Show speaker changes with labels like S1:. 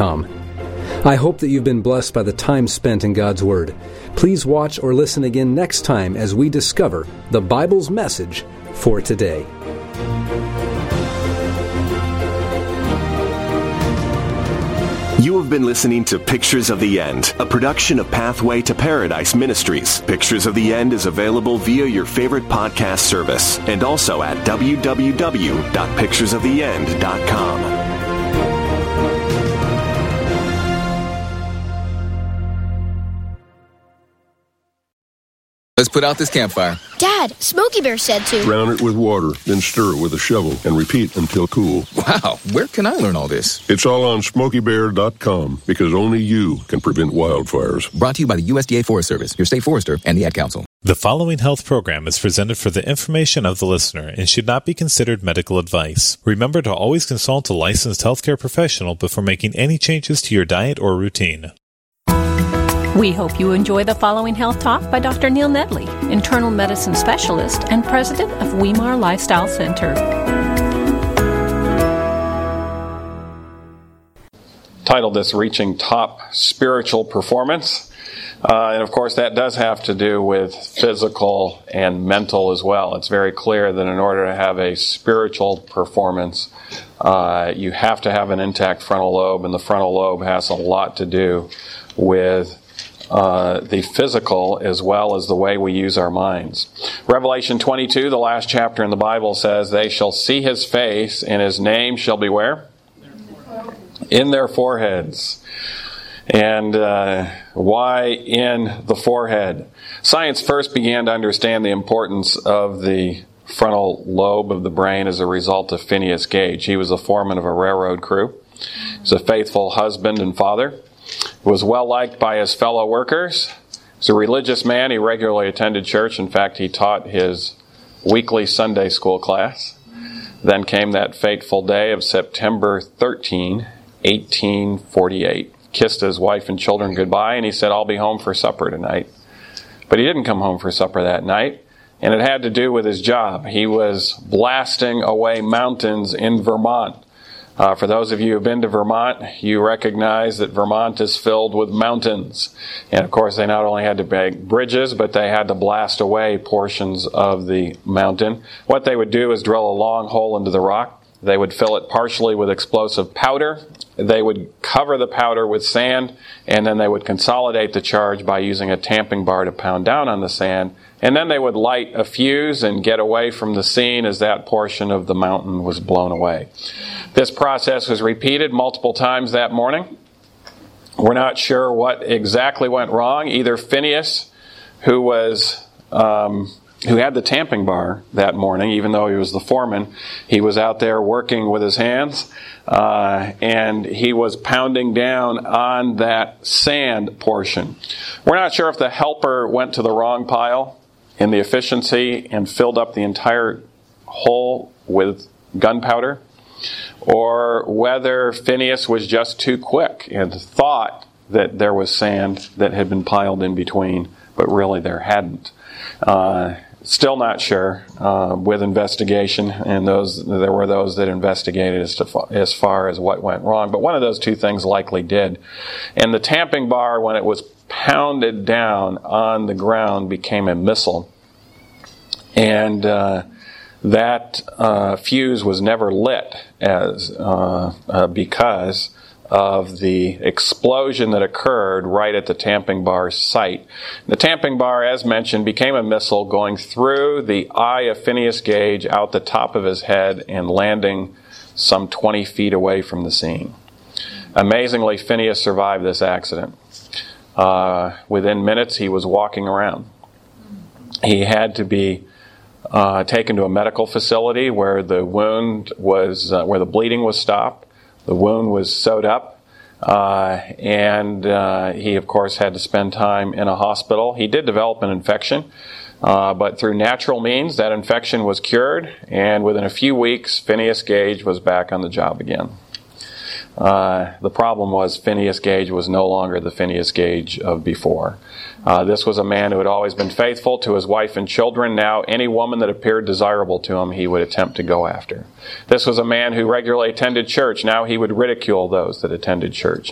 S1: gmail.com. I hope that you've been blessed by the time spent in God's Word. Please watch or listen again next time as we discover the Bible's message for today.
S2: You have been listening to Pictures of the End, a production of Pathway to Paradise Ministries. Pictures of the End is available via your favorite podcast service and also at www.picturesoftheend.com.
S3: Let's put out this campfire.
S4: Dad, Smokey Bear said to
S5: drown it with water, then stir it with a shovel, and repeat until cool.
S3: Wow, where can I learn all this?
S5: It's all on SmokeyBear.com, because only you can prevent wildfires.
S3: Brought to you by the USDA Forest Service, your state forester, and the Ad Council.
S6: The following health program is presented for the information of the listener and should not be considered medical advice. Remember to always consult a licensed healthcare professional before making any changes to your diet or routine.
S7: We hope you enjoy the following health talk by Dr. Neil Nedley, internal medicine specialist and president of Weimar Lifestyle Center.
S8: Titled this Reaching Top Spiritual Performance. And of course that does have to do with physical and mental as well. It's very clear that in order to have a spiritual performance, you have to have an intact frontal lobe, and the frontal lobe has a lot to do with the physical as well as the way we use our minds. Revelation 22, the last chapter in the Bible, says, "They shall see his face, and his name shall be" where? In their foreheads. And why in the forehead? Science first began to understand the importance of the frontal lobe of the brain as a result of Phineas Gage. He was a foreman of a railroad crew. He was a faithful husband and father. He was well liked by his fellow workers. He was a religious man. He regularly attended church. In fact, he taught his weekly Sunday school class. Then came that fateful day of September 13, 1848. Kissed his wife and children goodbye, and he said, "I'll be home for supper tonight." But he didn't come home for supper that night, and it had to do with his job. He was blasting away mountains in Vermont. For those of you who have been to Vermont, you recognize that Vermont is filled with mountains. And of course, they not only had to make bridges, but they had to blast away portions of the mountain. What they would do is drill a long hole into the rock. They would fill it partially with explosive powder. They would cover the powder with sand, and then they would consolidate the charge by using a tamping bar to pound down on the sand. And then they would light a fuse and get away from the scene as that portion of the mountain was blown away. This process was repeated multiple times that morning. We're not sure what exactly went wrong. Either Phineas, who had the tamping bar that morning, even though he was the foreman, he was out there working with his hands, and he was pounding down on that sand portion. We're not sure if the helper went to the wrong pile in the efficiency and filled up the entire hole with gunpowder, or whether Phineas was just too quick and thought that there was sand that had been piled in between, but really there hadn't. Still not sure with investigation, and there were those that investigated as far as what went wrong, but one of those two things likely did. And the tamping bar, when it was pounded down on the ground, became a missile. And that fuse was never lit because of the explosion that occurred right at the tamping bar site. The tamping bar, as mentioned, became a missile going through the eye of Phineas Gage out the top of his head and landing some 20 feet away from the scene. Amazingly, Phineas survived this accident. Within minutes, he was walking around. He had to be taken to a medical facility where the wound was, where the bleeding was stopped. The wound was sewed up, and he, of course, had to spend time in a hospital. He did develop an infection, but through natural means, that infection was cured, and within a few weeks, Phineas Gage was back on the job again. The problem was Phineas Gage was no longer the Phineas Gage of before. This was a man who had always been faithful to his wife and children. Now, any woman that appeared desirable to him, he would attempt to go after. This was a man who regularly attended church. Now he would ridicule those that attended church.